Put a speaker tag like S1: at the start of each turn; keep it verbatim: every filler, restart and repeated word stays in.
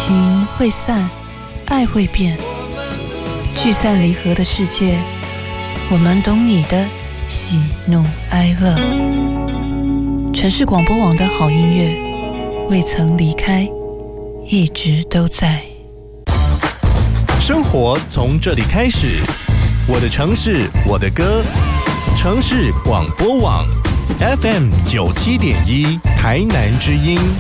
S1: 情会散，爱会变，聚散离合的世界，我们懂你的喜怒哀乐。城市广播网的好音乐，未曾离开，一直都在。
S2: 生活从这里开始，我的城市，我的歌，城市广播网 F M 九七点一，台南之音。